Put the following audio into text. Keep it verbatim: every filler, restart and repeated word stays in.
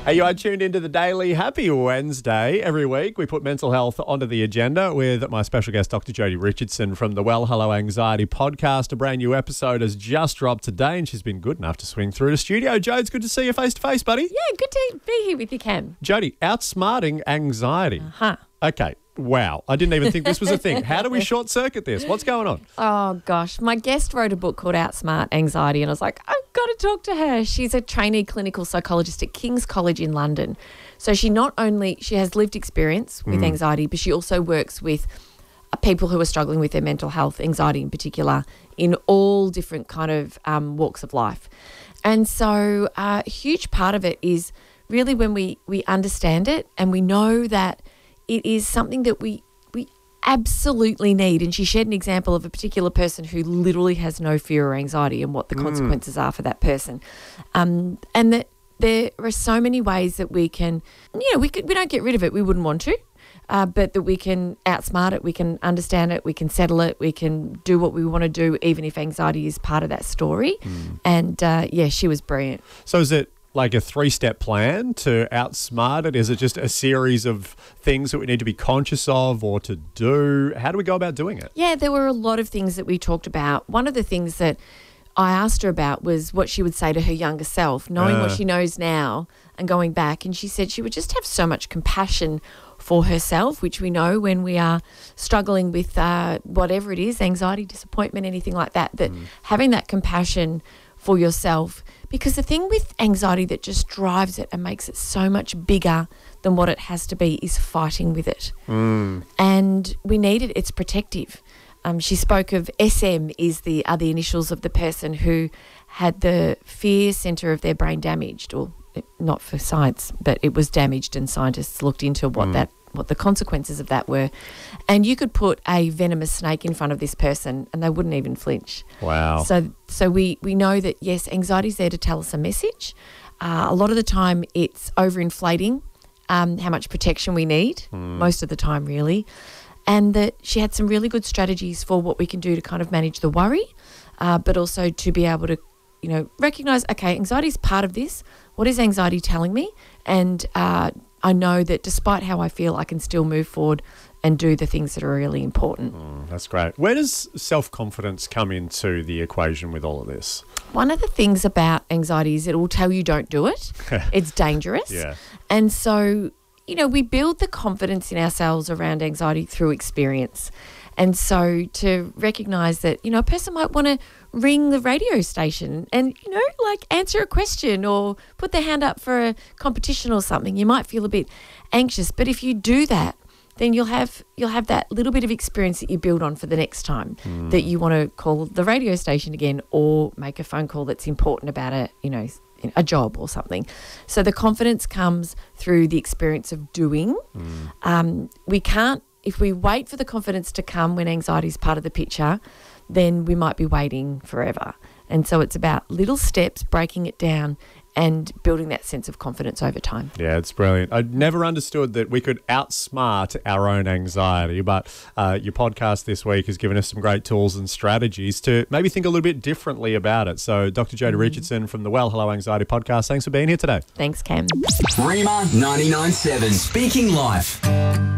Hey, you are tuned into the Daily. Happy Wednesday. Every week we put mental health onto the agenda with my special guest, Doctor Jodie Richardson from the Well Hello Anxiety podcast. A brand new episode has just dropped today and she's been good enough to swing through the studio. Jodie, it's good to see you face to face, buddy. Yeah, good to be here with you, Cam. Jodie, outsmarting anxiety. Uh-huh. Okay. Wow. I didn't even think this was a thing. How do we short circuit this? What's going on? Oh, gosh. My guest wrote a book called Outsmart Anxiety and I was like, I've got to talk to her. She's a trainee clinical psychologist at King's College in London. So she not only, she has lived experience with mm. anxiety, but she also works with people who are struggling with their mental health, anxiety in particular, in all different kind of um, walks of life. And so uh, a huge part of it is really when we, we understand it and we know that it is something that we we absolutely need. And she shared an example of a particular person who literally has no fear or anxiety and what the mm. consequences are for that person. Um, and that there are so many ways that we can, you know, we could, we don't get rid of it. We wouldn't want to, uh, but that we can outsmart it, we can understand it, we can settle it, we can do what we want to do, even if anxiety is part of that story. Mm. And, uh, yeah, she was brilliant. So is it like a three-step plan to outsmart it? Is it just a series of things that we need to be conscious of or to do? How do we go about doing it? Yeah, there were a lot of things that we talked about. One of the things that I asked her about was what she would say to her younger self, knowing uh. what she knows now and going back. And she said she would just have so much compassion for herself, which we know when we are struggling with uh, whatever it is, anxiety, disappointment, anything like that, that mm. having that compassion for yourself. Because the thing with anxiety that just drives it and makes it so much bigger than what it has to be is fighting with it. Mm. And we need it. It's protective. Um, she spoke of S M is the are the initials of the person who had the fear centre of their brain damaged, or not for science, but it was damaged, and scientists looked into what mm. that what the consequences of that were. And you could put a venomous snake in front of this person and they wouldn't even flinch. Wow. So so we, we know that, yes, anxiety is there to tell us a message. Uh, a lot of the time it's overinflating um, how much protection we need, mm. most of the time really. And that she had some really good strategies for what we can do to kind of manage the worry, uh, but also to be able to, you know, recognise, okay, anxiety is part of this. What is anxiety telling me? And uh I know that despite how I feel, I can still move forward and do the things that are really important. Mm, that's great. Where does self-confidence come into the equation with all of this? One of the things about anxiety is it will tell you don't do it. It's dangerous. Yeah. And so, you know, we build the confidence in ourselves around anxiety through experience. And so to recognise that, you know, a person might want to ring the radio station and, you know, like answer a question or put their hand up for a competition or something. You might feel a bit anxious, but if you do that, then you'll have you'll have that little bit of experience that you build on for the next time mm. that you want to call the radio station again or make a phone call that's important about a, you know, a job or something. So the confidence comes through the experience of doing. Mm. Um, we can't If we wait for the confidence to come when anxiety is part of the picture, then we might be waiting forever. And so it's about little steps, breaking it down and building that sense of confidence over time. Yeah, it's brilliant. I never understood that we could outsmart our own anxiety, but uh, your podcast this week has given us some great tools and strategies to maybe think a little bit differently about it. So Doctor Jodie mm. Richardson from the Well Hello Anxiety podcast, thanks for being here today. Thanks, Cam. Rima ninety-nine point seven, Speaking Life.